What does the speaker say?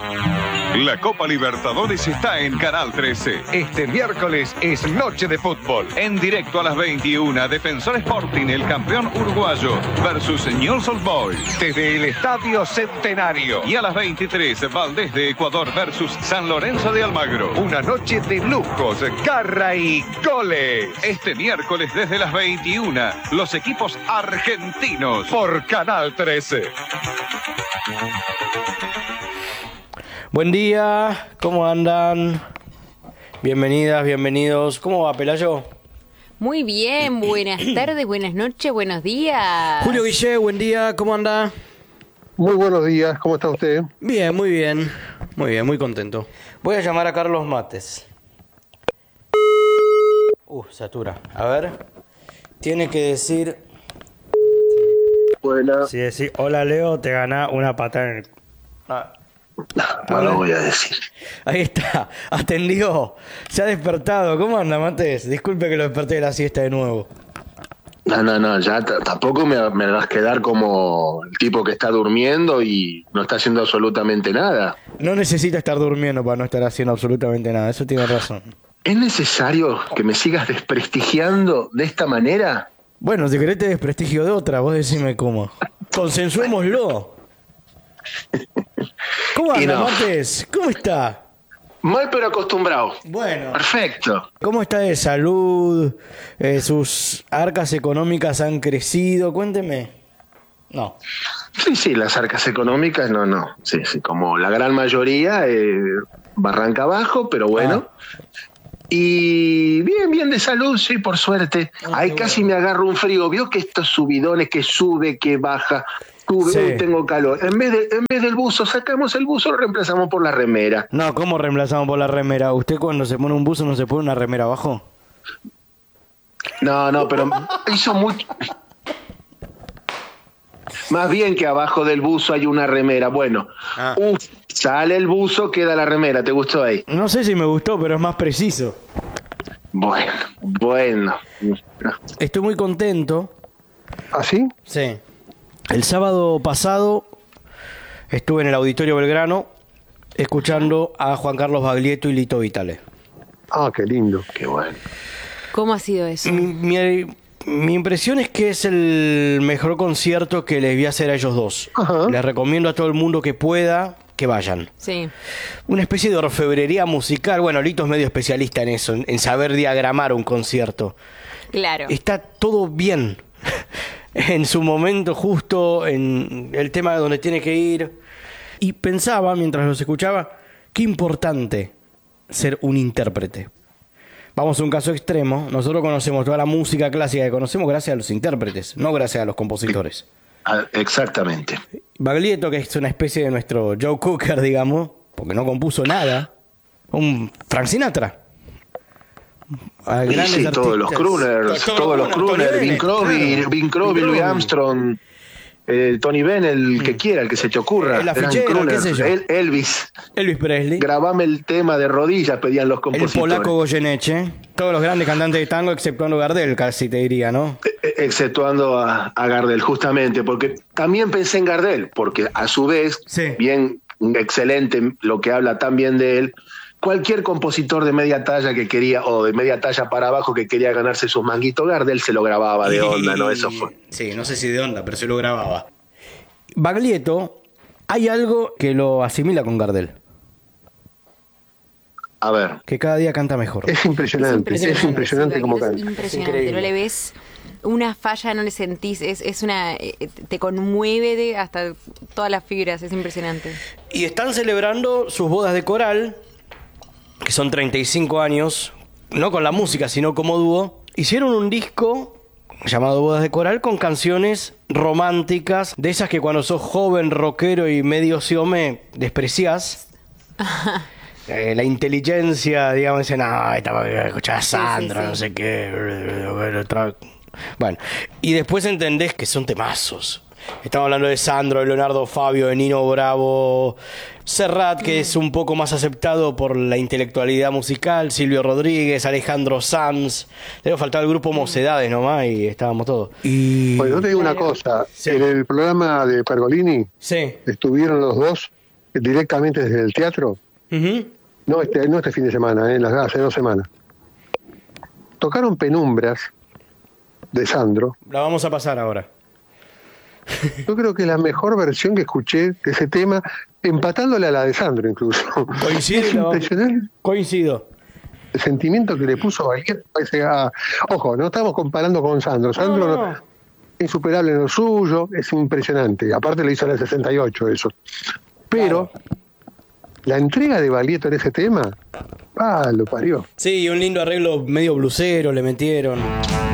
La Copa Libertadores está en Canal 13. Este miércoles es noche de fútbol. En directo a las 21, Defensor Sporting, el campeón uruguayo, versus Newell's Old Boys. Desde el Estadio Centenario. Y a las 23, Valdés de Ecuador versus San Lorenzo de Almagro. Una noche de lujos, garra y goles. Este miércoles desde las 21, los equipos argentinos. Por Canal 13. Buen día, ¿cómo andan? Bienvenidas, bienvenidos. ¿Cómo va, Pelayo? Muy bien, buenas tardes, buenas noches, buenos días. Julio Guillé, buen día, ¿cómo anda? Muy buenos días, ¿cómo está usted? Bien, muy bien, muy contento. Voy a llamar a Carlos Mates. Satura. A ver, tiene que decir... Buenas. Sí, decir, hola Leo, te gana una patada en el... No lo voy a decir. Ahí está, atendió, se ha despertado. ¿Cómo anda, Mates? Disculpe que lo desperté de la siesta de nuevo. No, ya tampoco me vas a quedar como el tipo que está durmiendo y no está haciendo absolutamente nada. No necesita estar durmiendo para no estar haciendo absolutamente nada, eso tiene razón. ¿Es necesario que me sigas desprestigiando de esta manera? Bueno, si querés te desprestigio de otra, vos decime cómo. Consensuémoslo. ¿Cómo anda, Mates? ¿Cómo está? Mal pero acostumbrado. Bueno. Perfecto. ¿Cómo está de salud? ¿Sus arcas económicas han crecido? Cuénteme. No. Sí, las arcas económicas, no. Sí, como la gran mayoría, barranca abajo, pero bueno. Y bien de salud, sí, por suerte. Ahí casi me agarro un frío. ¿Vio que estos subidones que sube, que baja? Sí. Tengo calor. En vez del buzo, sacamos el buzo, lo reemplazamos por la remera. No, ¿cómo reemplazamos por la remera? ¿Usted cuando se pone un buzo no se pone una remera abajo? No, pero hizo mucho... Más bien que abajo del buzo hay una remera. Bueno, sale el buzo, queda la remera. ¿Te gustó ahí? No sé si me gustó, pero es más preciso. Bueno. Estoy muy contento. ¿Ah, sí? Sí. El sábado pasado estuve en el Auditorio Belgrano escuchando a Juan Carlos Baglietto y Lito Vitale. Ah, qué lindo, qué bueno. ¿Cómo ha sido eso? Mi impresión es que es el mejor concierto que les voy a hacer a ellos dos. Ajá. Les recomiendo a todo el mundo que pueda que vayan. Sí. Una especie de orfebrería musical. Bueno, Lito es medio especialista en eso, en saber diagramar un concierto. Claro. Está todo bien. En su momento justo, en el tema donde tiene que ir. Y pensaba, mientras los escuchaba, qué importante ser un intérprete. Vamos a un caso extremo. Nosotros conocemos toda la música clásica que conocemos gracias a los intérpretes, no gracias a los compositores. Exactamente. Baglietto, que es una especie de nuestro Joe Cooker, digamos, porque no compuso nada. Un Frank Sinatra. Sí, todos los crooners, Bing Crosby, Louis Armstrong, Tony Benn, el que quiera, el que se te ocurra. El afichero, qué sé yo. Elvis Presley. Grabame el tema de rodillas, pedían los compositores. El polaco Goyeneche. Todos los grandes cantantes de tango, exceptuando Gardel, casi te diría, ¿no? Exceptuando a Gardel, justamente, porque también pensé en Gardel, porque a su vez, bien excelente lo que habla tan bien de él. Cualquier compositor de media talla que quería, o de media talla para abajo que quería ganarse sus manguitos, Gardel se lo grababa de onda, ¿no? Eso fue. Sí, no sé si de onda, pero se lo grababa. Baglietto, hay algo que lo asimila con Gardel. A ver. Que cada día canta mejor. Es impresionante como canta. Es impresionante, no le ves una falla, no le sentís, es una... te conmueve hasta todas las fibras, es impresionante. Y están celebrando sus bodas de coral, que son 35 años, no con la música, sino como dúo. Hicieron un disco llamado Bodas de Coral con canciones románticas, de esas que cuando sos joven, rockero y medio siome, despreciás. La inteligencia, digamos, dicen, no, estaba escuchando a Sandra, sí. No sé qué. Bueno, y después entendés que son temazos. Estamos hablando de Sandro, de Leonardo Fabio, de Nino Bravo, Serrat, que es un poco más aceptado por la intelectualidad musical, Silvio Rodríguez, Alejandro Sanz. Debe faltar el grupo Mocedades nomás y estábamos todos. Bueno, yo te digo una cosa. Sí. En el programa de Pergolini estuvieron los dos directamente desde el teatro. Ujú. No este fin de semana, hace 2 semanas. Tocaron Penumbras de Sandro. La vamos a pasar ahora. Yo creo que es la mejor versión que escuché de ese tema, empatándole a la de Sandro incluso. Coincido. Es impresionante Coincido. el sentimiento que le puso Valiente. Ojo, no estamos comparando con Sandro. Sandro No. es insuperable en lo suyo, es impresionante. Aparte le hizo en el 68 eso. Pero la entrega de Baglietto en ese tema, lo parió. Sí, y un lindo arreglo medio blusero le metieron.